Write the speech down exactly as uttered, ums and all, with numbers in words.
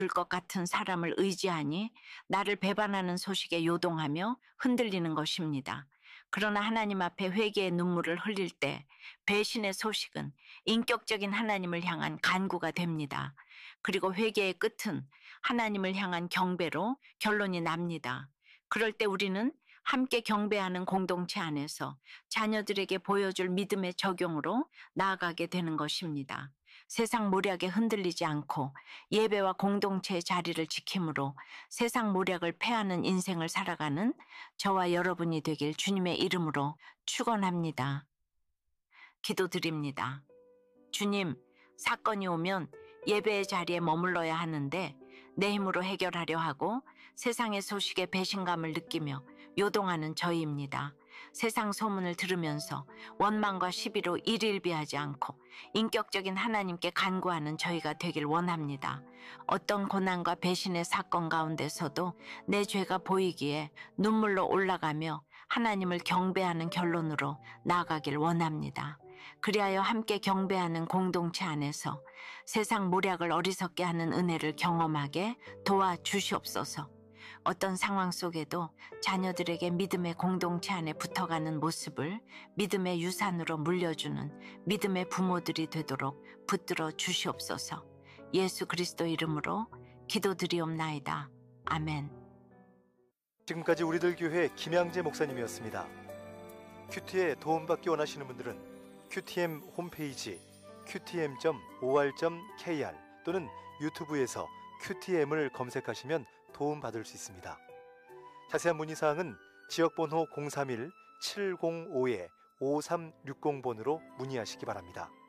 것 같은 사람을 의지하니 나를 배반하는 소식에 요동하며 흔들리는 것입니다. 그러나 하나님 앞에 회개의 눈물을 흘릴 때 배신의 소식은 인격적인 하나님을 향한 간구가 됩니다. 그리고 회개의 끝은 하나님을 향한 경배로 결론이 납니다. 그럴 때 우리는 함께 경배하는 공동체 안에서 자녀들에게 보여줄 믿음의 적용으로 나아가게 되는 것입니다. 세상 모략에 흔들리지 않고 예배와 공동체의 자리를 지킴으로 세상 모략을 패하는 인생을 살아가는 저와 여러분이 되길 주님의 이름으로 축원합니다. 기도드립니다. 주님, 사건이 오면 예배의 자리에 머물러야 하는데 내 힘으로 해결하려 하고 세상의 소식에 배신감을 느끼며 요동하는 저희입니다. 세상 소문을 들으면서 원망과 시비로 일일비하지 않고 인격적인 하나님께 간구하는 저희가 되길 원합니다. 어떤 고난과 배신의 사건 가운데서도 내 죄가 보이기에 눈물로 올라가며 하나님을 경배하는 결론으로 나아가길 원합니다. 그리하여 함께 경배하는 공동체 안에서 세상 모략을 어리석게 하는 은혜를 경험하게 도와주시옵소서. 어떤 상황 속에도 자녀들에게 믿음의 공동체 안에 붙어가는 모습을 믿음의 유산으로 물려주는 믿음의 부모들이 되도록 붙들어 주시옵소서. 예수 그리스도 이름으로 기도드리옵나이다. 아멘. 지금까지 우리들 교회 김양재 목사님이었습니다. 큐티에 도움받기 원하시는 분들은 큐티엠 홈페이지 큐티엠 닷 오알 닷 케이알 또는 유튜브에서 큐티엠을 검색하시면 도움받을 수 있습니다. 자세한 문의사항은 지역번호 공삼일 칠공오 오삼육공 번으로 문의하시기 바랍니다.